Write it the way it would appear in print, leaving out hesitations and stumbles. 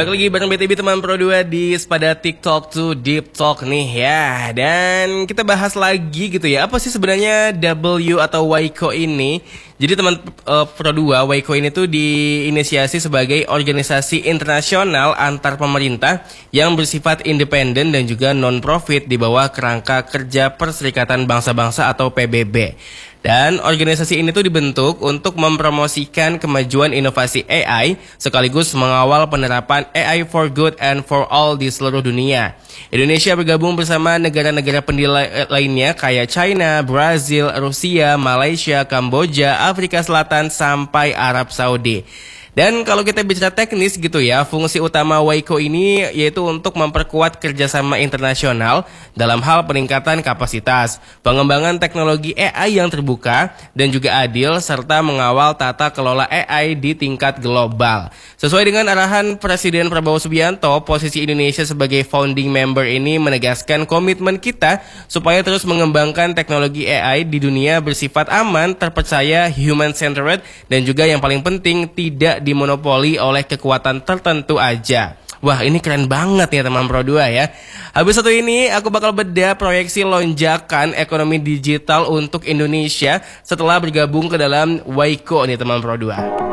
Balik lagi bareng BTB teman Pro 2 di pada TikTok to Deep Talk nih ya. Dan kita bahas lagi gitu ya, apa sih sebenarnya W atau WICO ini? Jadi teman Pro 2, WICO ini tuh diinisiasi sebagai organisasi internasional antar pemerintah yang bersifat independen dan juga non-profit di bawah kerangka Kerja Perserikatan Bangsa-Bangsa atau PBB. Dan organisasi ini tuh dibentuk untuk mempromosikan kemajuan inovasi AI sekaligus mengawal penerapan AI for good and for all di seluruh dunia. Indonesia bergabung bersama negara-negara pendiri lainnya kayak China, Brazil, Rusia, Malaysia, Kamboja, Afrika Selatan sampai Arab Saudi. Dan kalau kita bicara teknis gitu ya, fungsi utama WICO ini yaitu untuk memperkuat kerjasama internasional dalam hal peningkatan kapasitas, pengembangan teknologi AI yang terbuka dan juga adil, serta mengawal tata kelola AI di tingkat global. Sesuai dengan arahan Presiden Prabowo Subianto, posisi Indonesia sebagai founding member ini menegaskan komitmen kita supaya terus mengembangkan teknologi AI di dunia bersifat aman, terpercaya, human-centered, dan juga yang paling penting tidak dimonopoli oleh kekuatan tertentu aja. Wah, ini keren banget ya teman Pro 2 ya. Habis satu ini aku bakal bedah proyeksi lonjakan ekonomi digital untuk Indonesia setelah bergabung ke dalam WICO nih teman Pro 2.